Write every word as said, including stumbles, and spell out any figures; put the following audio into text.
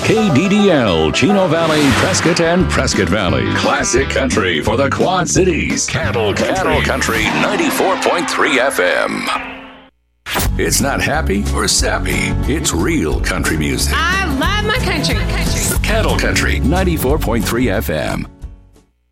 K D D L, Chino Valley, Prescott, and Prescott Valley. Classic country for the Quad Cities. Cattle Country. Cattle Country ninety-four point three F M. It's not happy or sappy. It's real country music. I love my country. country. Cattle Country ninety-four point three F M.